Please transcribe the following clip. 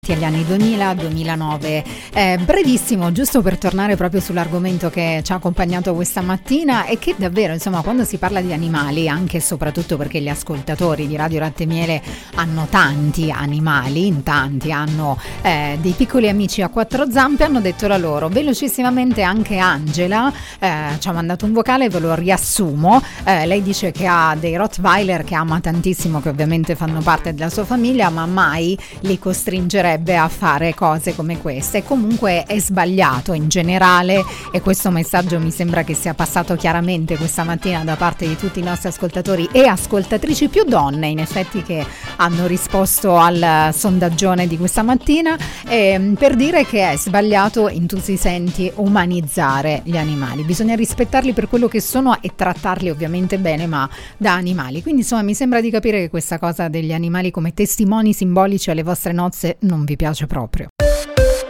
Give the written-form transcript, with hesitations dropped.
agli anni 2000-2009. Brevissimo, giusto per tornare proprio sull'argomento che ci ha accompagnato questa mattina, e che davvero, insomma, quando si parla di animali, anche e soprattutto perché gli ascoltatori di Radio Latte e Miele hanno tanti animali, in tanti hanno dei piccoli amici a quattro zampe, hanno detto la loro. Velocissimamente anche Angela ci ha mandato un vocale, ve lo riassumo. Lei dice che ha dei Rottweiler che ama tantissimo, che ovviamente fanno parte della sua famiglia, ma mai li costringerebbe a fare cose come queste. Comunque è sbagliato in generale, e questo messaggio mi sembra che sia passato chiaramente questa mattina da parte di tutti i nostri ascoltatori e ascoltatrici, più donne in effetti che hanno risposto al sondaggione di questa mattina, per dire che è sbagliato in tutti i sensi umanizzare gli animali. Bisogna rispettarli per quello che sono e trattarli ovviamente bene, ma da animali. Quindi insomma mi sembra di capire che questa cosa degli animali come testimoni simbolici alle vostre nozze non vi piace proprio.